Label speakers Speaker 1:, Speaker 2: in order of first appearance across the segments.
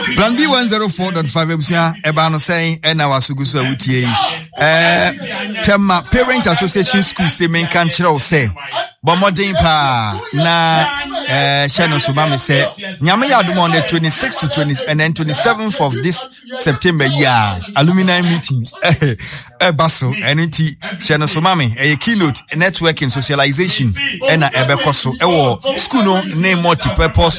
Speaker 1: Plan B 104.5 ebusia eba no saying na wasugusu awutie tema Parent Association School say men kan kire o say bomodin pa na Shano Subami say nyame yadum on the 26th to 20 and then 27th of this September year alumni meeting baso eniti Shano Subami keynote networking socialization na ebekoso ewo school no name multi-purpose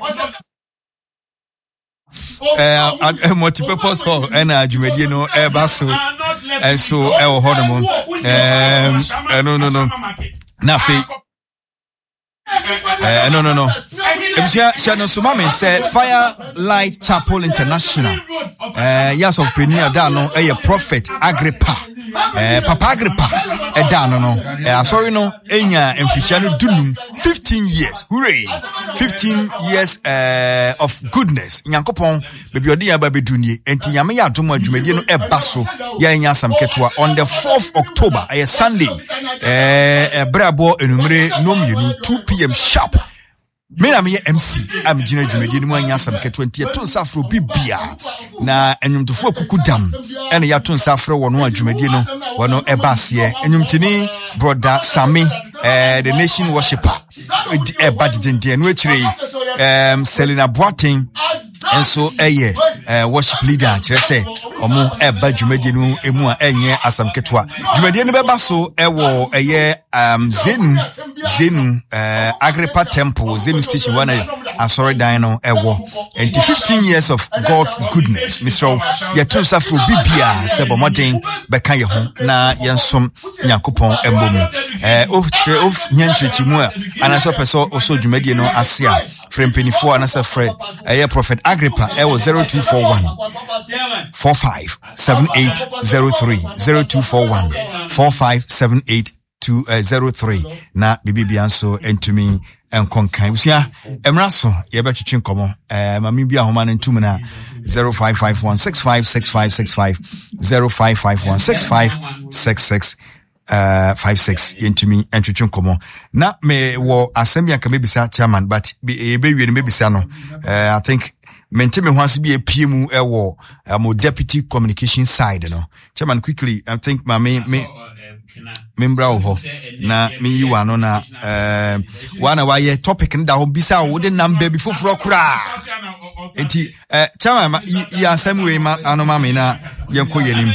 Speaker 1: multi-purpose hall and adwumadi no baso and so hodomo no nafi no Shano Subami said Firelight Chapel International years of premier dano a prophet Agrippa Papa Agrippa dano no sorry no enya emfishano dunum 15 years hooray 15 years of goodness nyankopon bebi odi aba bedunye enti nyame ya adomo adwumadi no ebaso ya enya samketwa on the 4th October a Sunday brabo enumere nomienu 2 p.m. sharp. Me na me MC am gina dwumadi mu anya asam ke 20 to safro bibia na enwumtofo akuku dam ene ya to safro wono adwumadi no wono ebase enwumtini brother Sami the nation worshipper badidende no akire Selina Boateng enso worship leader kire say omo eba dwumadi no emu a enye asam ketwa dwumadi no beba so ewo Zenu Agrippa Temple Zenu Station one sorry dino ewo and 15 years of God's goodness Mr. Yatun Safro Bibia Sebo Modern beka ye ho na yensom Nyankopon embom of nyanchichi mu anaso peso oso dwumadi no asia frempeni4 anasa fred prophet Agrippa 0241 457803 0241 457803 na bibibianso entumi enkonkan usia emraso yebetwetwe nkomo mami bia homa na ntum na 0551656565 0551656656 yentumi entwetwe nkomo na me wo asem yanka mebisa chairman but ebewie no mebisa no I think menteme ho ase bi epiemu ewo mo deputy communication side no chairman quickly I think me membra ho na me yiwa no na wana waye topic nda ho bisa wo de number bi foforo kura enti chama ya samwe ma anoma me na yenko yenim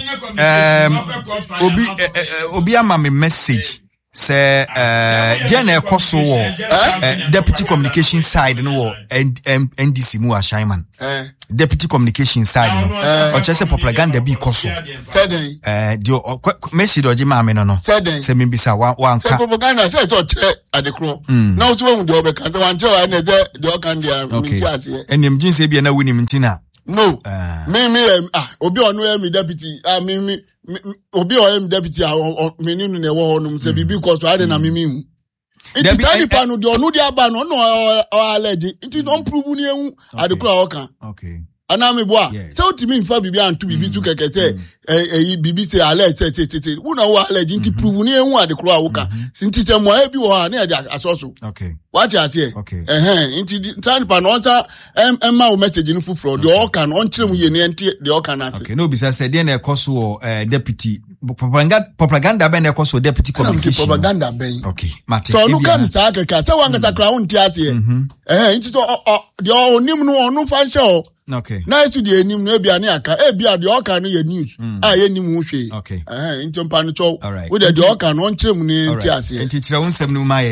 Speaker 1: obi ama me message say Jane Ekoso deputy communication side no NDC mu Ashaiman deputy communication side no o chese propaganda bi koso dio message oje ma me no say me bisa wa nka
Speaker 2: propaganda say to chere adekro na o to hu de obeka to wan chere na de okan dia mi ase
Speaker 1: enim jinse bia na wunim ntina
Speaker 2: no me obi onu mi deputy me obi o em deputy meninu na ewo honum se bibi koso ade na mimihu iti tani panu de onu dia ba no allergy iti don prove ni ehu adekura oka
Speaker 1: okay
Speaker 2: anami boa se otimi nfa bibi antu bibi tu kekete bibi se allergy se una wo allergy iti prove ni ehu adekura oka iti te mo ebi wo na ade asoso
Speaker 1: okay
Speaker 2: what you are
Speaker 1: okay
Speaker 2: iti tani panu onta emma o message ni fufuro de oka no ontrem ye ni enti de oka na
Speaker 1: okay no bisa se de na ekoso deputy propaganda ben ekoso deputy communication
Speaker 2: propaganda ben
Speaker 1: okay mate
Speaker 2: so no kan sa keka se wanga ta kra won ti ate enti to de onim no onu fa nse
Speaker 1: okay
Speaker 2: na isu de enim no bia na aka bia de oka no ye news ye nim hwe
Speaker 1: okay
Speaker 2: enti mpa no cho wo de oka no ontrem ni enti ase
Speaker 1: enti kira wonsem no ma